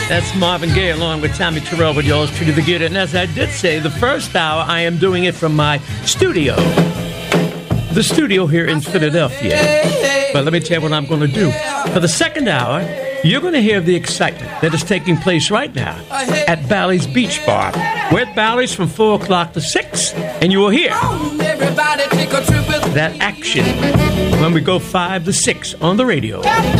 That's Marvin Gaye along with Tommy Terrell with yours truly, The Good. And as I did say, the first hour I am doing it from my studio. The studio here in Philadelphia. But let me tell you what I'm going to do. For the second hour, you're going to hear the excitement that is taking place right now at Bally's Beach Bar. We're at Bally's from 4 o'clock to 6, and you will hear that action when we go 5 to 6 on the radio.